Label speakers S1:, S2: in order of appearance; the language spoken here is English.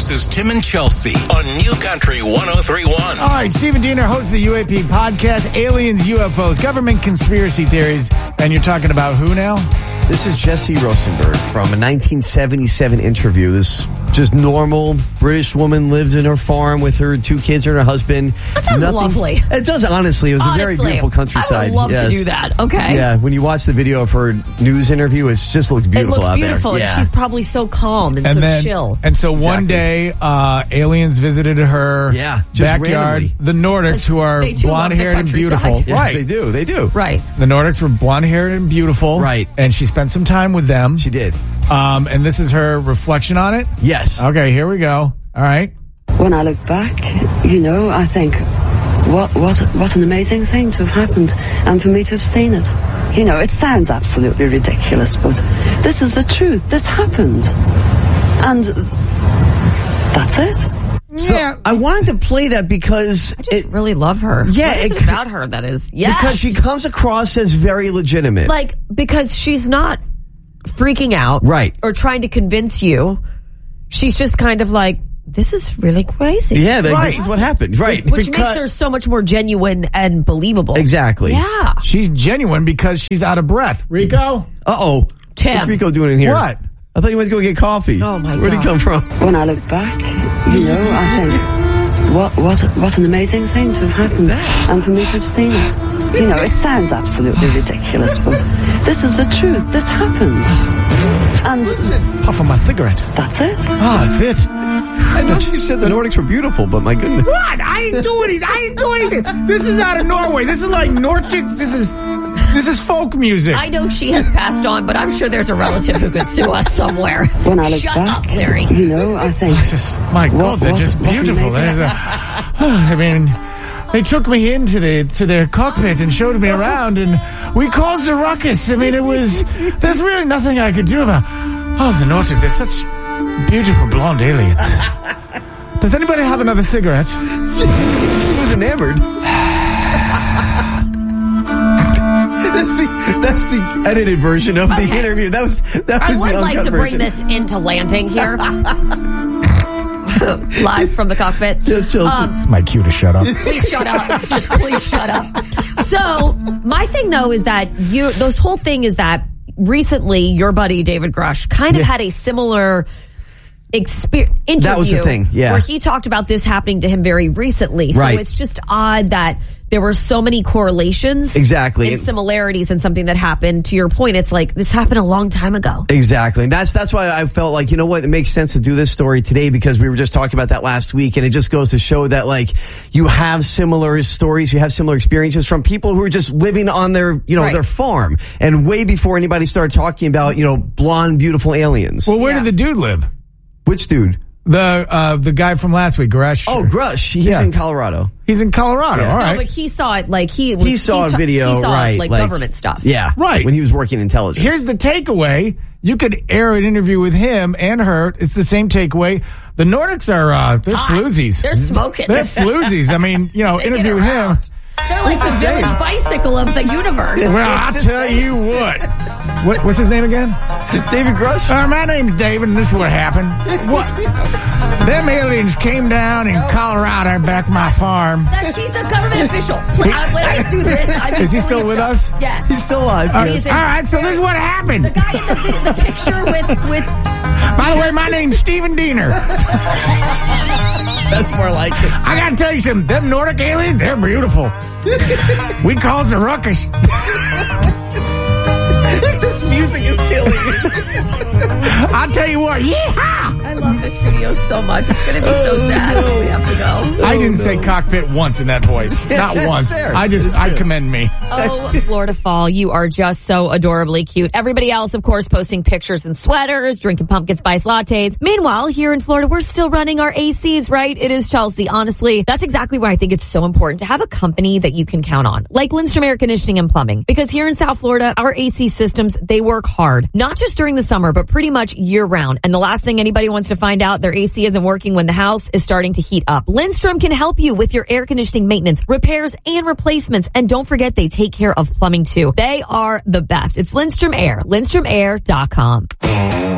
S1: versus Tim and Chelsea on New Country 103.1.
S2: All right, Stephen Diener, host of the UAP podcast, Aliens, UFOs, Government Conspiracy Theories. And you're talking about who now?
S3: This is Jesse Rosenberg from a 1977 interview. This just normal British woman lives in her farm with her 2 kids and her husband.
S4: That sounds lovely.
S3: It does, honestly. It was a very beautiful countryside.
S4: I would love to do that. Okay.
S3: Yeah, when you watch the video of her news interview, it just looks beautiful out there.
S4: It looks beautiful. And she's probably so calm and so chill.
S2: And so one day, aliens visited her backyard.
S3: Randomly.
S2: The Nordics, who are blonde-haired and beautiful.
S3: Yes,
S2: right.
S3: They do.
S4: Right.
S2: The Nordics were blonde-haired and beautiful.
S3: Right.
S2: And she spent some time with them.
S3: She did.
S2: And this is her reflection on it?
S3: Yes.
S2: Okay, here we go. All right.
S5: When I look back, I think, what an amazing thing to have happened, and for me to have seen it. It sounds absolutely ridiculous, but this is the truth. This happened. And that's it.
S3: So I wanted to play that because
S4: I just really love her.
S3: Yeah,
S4: what is it about her that is? Yes.
S3: Because she comes across as very legitimate.
S4: Because she's not freaking out,
S3: right,
S4: or trying to convince you. She's just kind of like, this is really crazy.
S3: Yeah, this is what happened. Right.
S4: Which makes her so much more genuine and believable.
S3: Exactly.
S4: Yeah.
S2: She's genuine because she's out of breath. Rico?
S3: Uh-oh.
S4: Tim.
S3: What's Rico doing in here?
S2: What?
S3: I thought you went to go get coffee.
S4: Oh, my God.
S3: Where'd he come from?
S5: When I look back, I think, what an amazing thing to have happened, and for me to have seen it. It sounds absolutely ridiculous, but this is the truth. This happened. And
S2: puff on my cigarette.
S5: That's it.
S2: That's it.
S3: I thought you said the Nordics were beautiful, but my goodness.
S2: What? I didn't do anything. This is out of Norway. This is like Nordic. This is folk music.
S4: I know she has passed on, but I'm sure there's a relative who could sue us somewhere.
S5: When I look
S4: Shut
S5: back,
S4: up, Larry.
S5: I think,
S2: my God, they're just beautiful. They took me into their cockpit and showed me around, and we caused a ruckus. There's really nothing I could do about. Oh, the Nordic, they're such beautiful blonde aliens. Does anybody have another cigarette?
S3: She was enamored. That's the edited version of the interview. That was
S4: I would
S3: the
S4: like to bring
S3: version.
S4: this into landing here. Live from the cockpit.
S3: Yes, Chelsea.
S2: It's my cue to shut up.
S4: Please shut up. Just please shut up. So, my thing though is that this whole thing is that recently your buddy David Grush kind of had a similar interview.
S3: That was the thing,
S4: where he talked about this happening to him very recently. So it's just odd that there were so many correlations, and similarities in something that happened. To your point, it's like this happened a long time ago.
S3: Exactly, and that's why I felt like, you know what, it makes sense to do this story today, because we were just talking about that last week, and it just goes to show that you have similar stories, you have similar experiences from people who are just living on their their farm, and way before anybody started talking about blonde, beautiful aliens.
S2: Well, where did the dude live?
S3: Which dude?
S2: The guy from last week, Grush.
S3: Oh, Grush. He's in Colorado.
S2: He's in Colorado.
S3: Yeah.
S2: All right.
S4: No, but he saw it
S3: he saw a video,
S4: he saw
S3: right?
S4: Government stuff.
S3: Yeah,
S2: right.
S3: When he was working intelligence.
S2: Here's the takeaway: you could air an interview with him and her. It's the same takeaway. The Nordics are they're floozies.
S4: They're smoking.
S2: They're floozies. I mean, interview him.
S4: They're like the village bicycle of the universe.
S2: Well, I'll tell you what. What's his name again?
S3: David Grush?
S2: My name's David, and this is what happened. What? Them aliens came down in Colorado back my farm.
S4: He's a government official. When I do this,
S2: is he still with us?
S4: Yes.
S3: He's still alive.
S2: Yes. All right, so this is what happened.
S4: The guy in the picture with...
S2: By the way, my name's Stephen Diener.
S3: That's more like it.
S2: I gotta tell you something. Them Nordic aliens, they're beautiful. We caused a ruckus.
S3: This music is killing me.
S2: I'll tell you what, yeehaw!
S4: I love this studio so much. It's going to be so sad when we have to go.
S2: I didn't say cockpit once in that voice. Not once.
S3: Fair.
S2: I commend me.
S4: Oh, Florida Fall, you are just so adorably cute. Everybody else, of course, posting pictures in sweaters, drinking pumpkin spice lattes. Meanwhile, here in Florida, we're still running our ACs, right? It is Chelsea. Honestly, that's exactly why I think it's so important to have a company that you can count on, like Lindstrom Air Conditioning and Plumbing. Because here in South Florida, our AC systems, they work hard. Not just during the summer, but pretty much year round. And the last thing anybody wants to find out, their AC isn't working when the house is starting to heat up. Lindstrom can help you with your air conditioning maintenance, repairs, and replacements. And don't forget, they take care of plumbing too. They are the best. It's Lindstrom Air, LindstromAir.com.